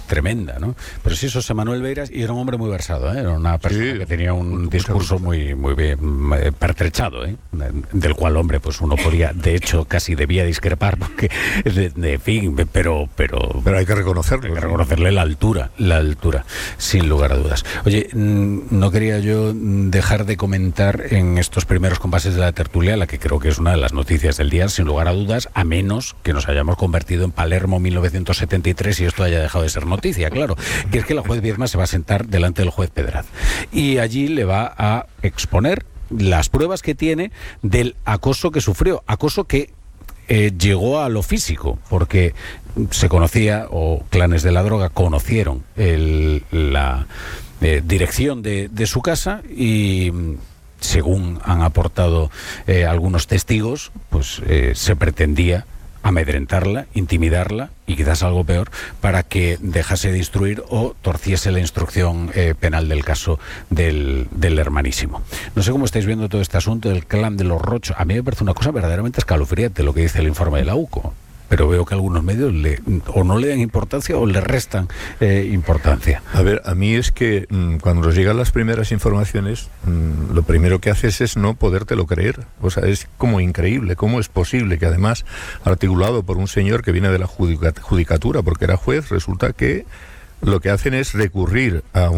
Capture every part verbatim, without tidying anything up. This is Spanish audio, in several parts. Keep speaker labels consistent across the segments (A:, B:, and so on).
A: tremenda, ¿no? Pero sí, José Manuel Beiras, y era un hombre muy versado, ¿eh? Era una persona sí, que tenía un discurso muy, muy bien pertrechado, ¿eh? Del cual, hombre, pues uno podía, de hecho, casi debía discrepar, porque, de, de fin, pero, pero...
B: Pero hay que reconocerlo.
A: Hay que reconocerle la altura, la altura, sin lugar a dudas. Oye, no quería yo dejar de comentar en estos primeros compases de la tertulia, la que creo que es una de las noticias del día, sin lugar a dudas, a menos que nos hayamos convertido en Palermo mil novecientos setenta y tres y esto haya dejado de ser noticia, claro, que es que la juez Viedma se va a sentar delante del juez Pedraz y allí le va a exponer las pruebas que tiene del acoso que sufrió, acoso que eh, llegó a lo físico, porque se conocía, o clanes de la droga conocieron el, la eh, dirección de, de su casa y, según han aportado eh, algunos testigos, pues eh, se pretendía amedrentarla, intimidarla y quizás algo peor, para que dejase de instruir o torciese la instrucción eh, penal del caso del, del hermanísimo. No sé cómo estáis viendo todo este asunto del clan de los Rocho. A mí me parece una cosa verdaderamente escalofriante lo que dice el informe de la U C O, pero veo que algunos medios le, o no le dan importancia o le restan eh, importancia.
B: A ver, a mí es que mmm, cuando nos llegan las primeras informaciones, mmm, lo primero que haces es no podértelo creer. O sea, es como increíble, cómo es posible que, además, articulado por un señor que viene de la judicatura, porque era juez, resulta que lo que hacen es recurrir a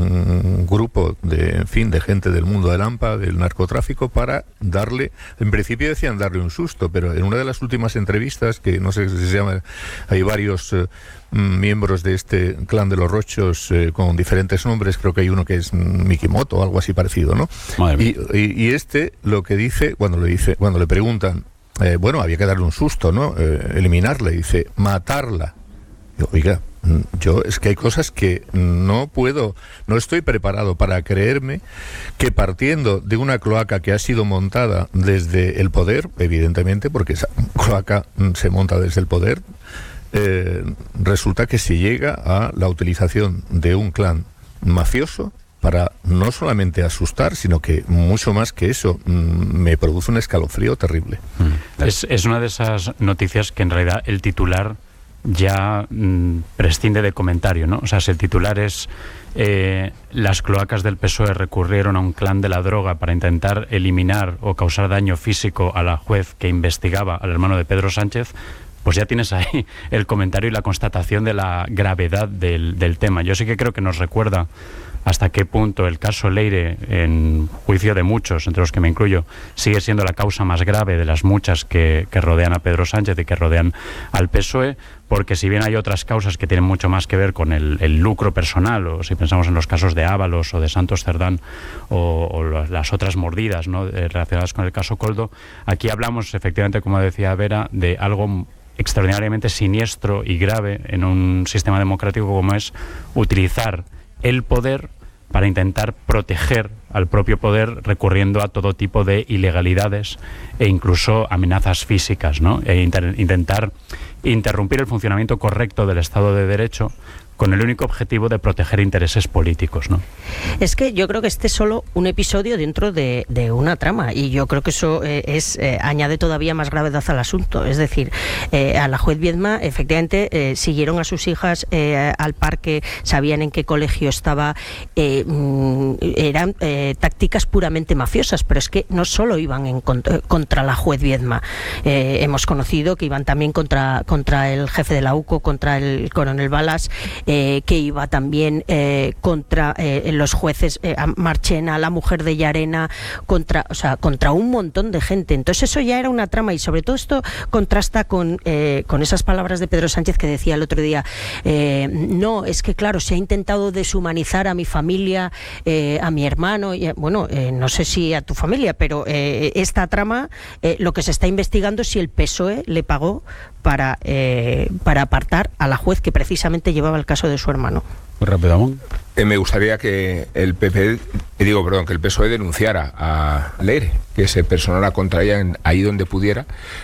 B: un grupo de, en fin, de gente del mundo del AMPA, del narcotráfico, para darle, en principio decían darle un susto, pero en una de las últimas entrevistas, que no sé si se llama, hay varios eh, miembros de este clan de los Rochos eh, con diferentes nombres, creo que hay uno que es Mikimoto o algo así parecido, ¿no? Y, y, y este lo que dice, cuando le dice, cuando le preguntan, eh, bueno, había que darle un susto, ¿no? Eh, eliminarla, dice, matarla. Y, oiga, yo es que hay cosas que no puedo, no estoy preparado para creerme que, partiendo de una cloaca que ha sido montada desde el poder, evidentemente, porque esa cloaca se monta desde el poder, eh, resulta que se llega a la utilización de un clan mafioso para no solamente asustar, sino que mucho más que eso, me produce un escalofrío terrible.
C: Es, es una de esas noticias que en realidad el titular ya mmm, prescinde de comentario, ¿no? O sea, si el titular es eh, las cloacas del P S O E recurrieron a un clan de la droga para intentar eliminar o causar daño físico a la juez que investigaba al hermano de Pedro Sánchez, pues ya tienes ahí el comentario y la constatación de la gravedad del, del tema. Yo sí que creo que nos recuerda hasta qué punto el caso Leire, en juicio de muchos, entre los que me incluyo, sigue siendo la causa más grave de las muchas que, que rodean a Pedro Sánchez y que rodean al P S O E, porque si bien hay otras causas que tienen mucho más que ver con el, el lucro personal, o si pensamos en los casos de Ábalos o de Santos Cerdán o, o las otras mordidas, ¿no?, relacionadas con el caso Koldo, aquí hablamos efectivamente, como decía Vera, de algo extraordinariamente siniestro y grave en un sistema democrático como es utilizar el poder para intentar proteger al propio poder, recurriendo a todo tipo de ilegalidades e incluso amenazas físicas, ¿no? E inter- intentar interrumpir el funcionamiento correcto del Estado de Derecho con el único objetivo de proteger intereses políticos, ¿no?
D: Es que yo creo que este es solo un episodio dentro de, de una trama, y yo creo que eso eh, es eh, añade todavía más gravedad al asunto. Es decir, eh, a la juez Viedma, efectivamente, eh, siguieron a sus hijas eh, al parque, sabían en qué colegio estaba, eh, mm, eran eh, tácticas puramente mafiosas, pero es que no solo iban en contra, contra la juez Viedma, eh, hemos conocido que iban también contra, contra el jefe de la U C O, contra el coronel Balas, Eh, que iba también eh, contra eh, los jueces, eh, Marchena, la mujer de Llarena, contra, o sea, contra un montón de gente. Entonces eso ya era una trama, y sobre todo esto contrasta con, eh, con esas palabras de Pedro Sánchez que decía el otro día, eh, no, es que claro, se ha intentado deshumanizar a mi familia, eh, a mi hermano, y, bueno, eh, no sé si a tu familia, pero eh, esta trama, eh, lo que se está investigando es si el P S O E le pagó para, eh, para apartar a la juez que precisamente llevaba el caso de su hermano.
A: Muy rápido, Amón.
E: Eh, me gustaría que el P P, eh, digo, perdón, que el P S O E denunciara a Leire, que se personara contra ella en, ahí donde pudiera,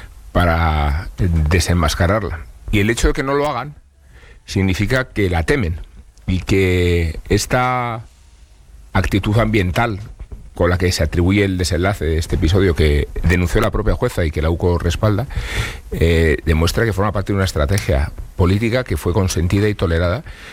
E: para desenmascararla. Y el hecho de que no lo hagan significa que la temen, y que esta actitud ambiental con la que se atribuye el desenlace de este episodio, que denunció la propia jueza y que la U C O respalda, eh, demuestra que forma parte de una estrategia política que fue consentida y tolerada